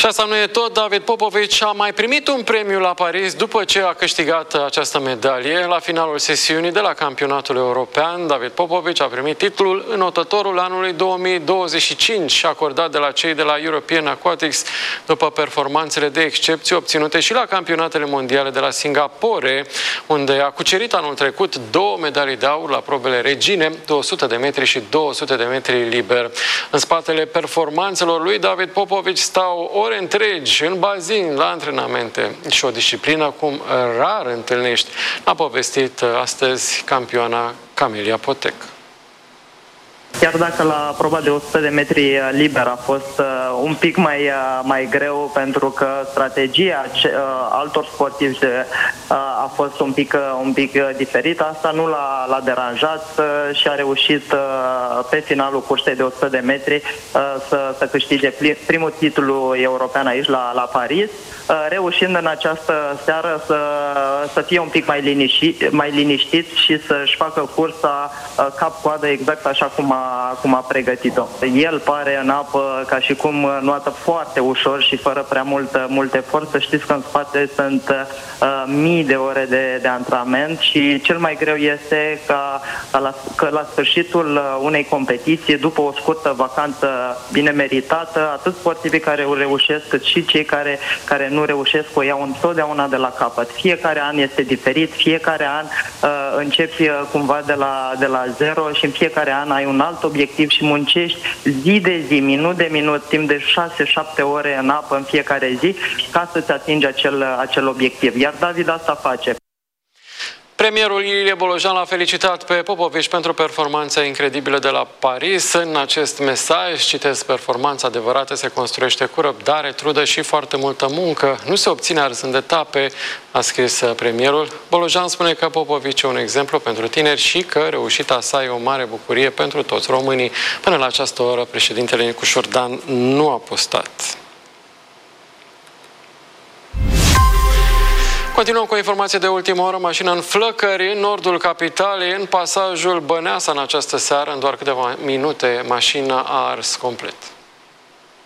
Și asta nu e tot. David Popovici a mai primit un premiu la Paris după ce a câștigat această medalie. La finalul sesiunii de la campionatul european, David Popovici a primit titlul Înotătorul anului 2025, acordat de la cei de la European Aquatics după performanțele de excepție obținute și la campionatele mondiale de la Singapore, unde a cucerit anul trecut 2 medalii de aur la probele regine, 200 de metri și 200 de metri liber. În spatele performanțelor lui, David Popovici stau ore întregi în bazin, la antrenamente și o disciplină cum rar întâlnești, a povestit astăzi campioana Camelia Potec. Chiar dacă la proba de 100 de metri liber a fost un pic mai greu, pentru că strategia altor sportivi a fost un pic diferită, asta nu l-a deranjat și a reușit pe finalul cursei de 100 de metri să câștige primul titlu european aici la Paris, reușind în această seară să fie un pic mai liniștit și să-și facă cursa cap-coadă exact așa cum a pregătit-o. El pare în apă ca și cum nuată foarte ușor și fără prea mult efort. Să știți că în spate sunt mii de ore de antrenament și cel mai greu este că la sfârșitul unei competiții, după o scurtă vacanță bine meritată, atât sportivii care o reușesc, cât și cei care nu reușesc o iau întotdeauna de la capăt. Fiecare an este diferit, fiecare an începi cumva de la zero și în fiecare an ai un alt obiectiv și muncești zi de zi, minut de minut, timp de 6-7 ore în apă în fiecare zi ca să-ți atingi acel obiectiv. Iar David asta face. Premierul Ilie Bolojan l-a felicitat pe Popovici pentru performanța incredibilă de la Paris. În acest mesaj, citesc, performanța adevărată se construiește cu răbdare, trudă și foarte multă muncă. Nu se obține arzând etape, a scris premierul. Bolojan spune că Popovici e un exemplu pentru tineri și că reușita sa e o mare bucurie pentru toți românii. Până la această oră, președintele Nicu Șordan nu a postat. Continuăm cu o informație de ultimă oră. Mașină în flăcări în nordul capitalei, în pasajul Băneasa în această seară. În doar câteva minute, mașina a ars complet.